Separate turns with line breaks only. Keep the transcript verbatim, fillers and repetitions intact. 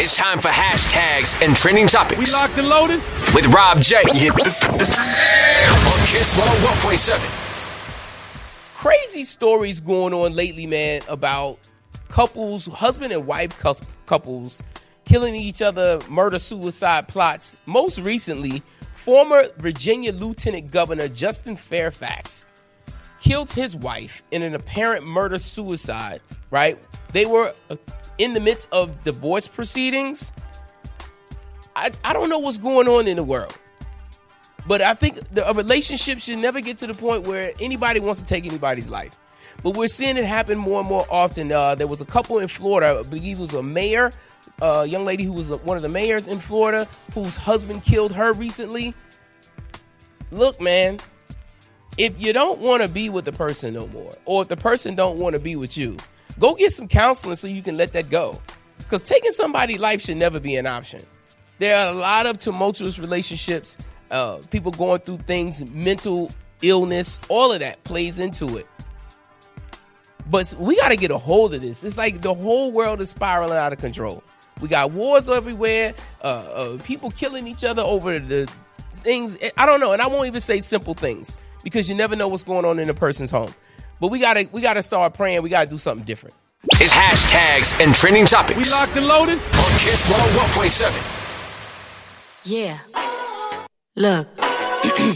It's time for hashtags and trending topics.
We locked and loaded
with Rob J. Yeah, this, this is on Kiss one oh one point seven.
Crazy stories going on lately, man, about couples, husband and wife couples, killing each other, murder-suicide plots. Most recently, former Virginia Lieutenant Governor Justin Fairfax killed his wife in an apparent murder-suicide, right? They were in the midst of divorce proceedings. I, I don't know what's going on in the world, but I think the, a relationship should never get to the point where anybody wants to take anybody's life. But we're seeing it happen more and more often. Uh, there was a couple in Florida, I believe it was a mayor, a young lady who was one of the mayors in Florida, whose husband killed her recently. Look, man, if you don't want to be with the person no more, or if the person don't want to be with you, go get some counseling so you can let that go. Because taking somebody's life should never be an option. There are a lot of tumultuous relationships, uh, people going through things, mental illness, all of that plays into it. But we got to get a hold of this. It's like the whole world is spiraling out of control. We got wars everywhere, uh, uh, people killing each other over the things. I don't know, and I won't even say simple things because you never know what's going on in a person's home. But we gotta we gotta start praying. We gotta do something different.
It's hashtags and trending topics.
We locked and loaded
on Kiss one oh one point seven.
Yeah. Look.